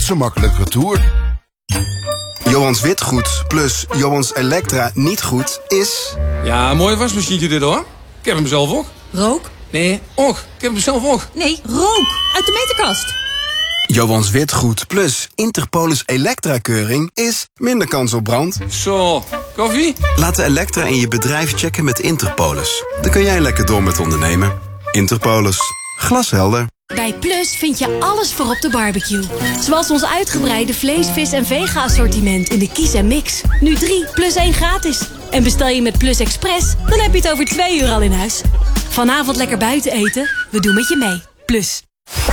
zo makkelijk retour. Johans Witgoed plus Johans Elektra niet goed is... Ja, mooi wasmachientje dit hoor. Ik heb hem zelf ook. Rook? Nee, och. Ik heb hem zelf ook. Nee, rook. Uit de meterkast. Johans Witgoed plus Interpolis Elektra-keuring is minder kans op brand. Zo, koffie? Laat de Elektra in je bedrijf checken met Interpolis. Dan kun jij lekker door met ondernemen. Interpolis. Glashelder. Bij Plus vind je alles voor op de barbecue. Zoals ons uitgebreide vlees, vis en vega-assortiment in de Kies en Mix. Nu 3 plus 1 gratis. En bestel je met Plus Express, dan heb je het over 2 uur al in huis. Vanavond lekker buiten eten, we doen met je mee. Plus.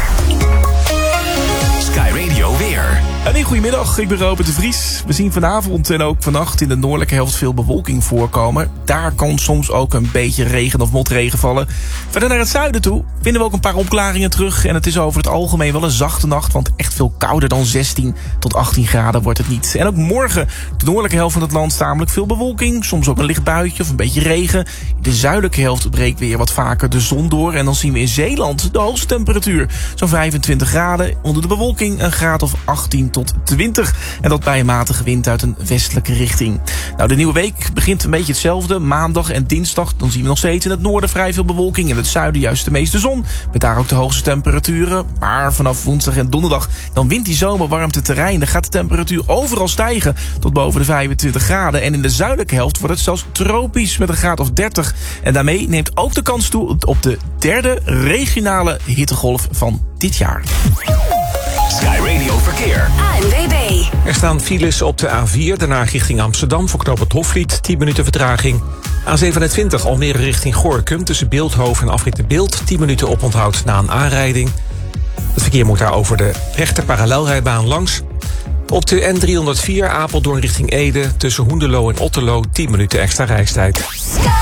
Sky Radio weer. Een goedemiddag, ik ben Robert de Vries. We zien vanavond en ook vannacht in de noordelijke helft veel bewolking voorkomen. Daar kan soms ook een beetje regen of motregen vallen. Verder naar het zuiden toe vinden we ook een paar opklaringen terug. En het is over het algemeen wel een zachte nacht, want echt veel kouder dan 16 tot 18 graden wordt het niet. En ook morgen, de noordelijke helft van het land, tamelijk veel bewolking. Soms ook een licht buitje of een beetje regen. In de zuidelijke helft breekt weer wat vaker de zon door. En dan zien we in Zeeland de hoogste temperatuur. Zo'n 25 graden. Onder de bewolking een graad of 18 tot 20. En dat bij een matige wind uit een westelijke richting. Nou, de nieuwe week begint een beetje hetzelfde. Maandag en dinsdag, dan zien we nog steeds in het noorden vrij veel bewolking. In het zuiden juist de meeste zon. Met daar ook de hoogste temperaturen. Maar vanaf woensdag en donderdag, dan wint die zomerwarmte terrein. Dan gaat de temperatuur overal stijgen tot boven de 25 graden. En in de zuidelijke helft wordt het zelfs tropisch met een graad of 30. En daarmee neemt ook de kans toe op de derde regionale hittegolf van dit jaar. Sky Radio Verkeer. ANWB. Er staan files op de A4, daarna richting Amsterdam voor knooppunt Hofvliet, 10 minuten vertraging. A27 Almere richting Gorinchem tussen Beeldhoven en afrit de Beeld, 10 minuten oponthoud na een aanrijding. Het verkeer moet daar over de rechter parallelrijbaan langs. Op de N304 Apeldoorn richting Ede tussen Hoenderloo en Otterlo, 10 minuten extra reistijd.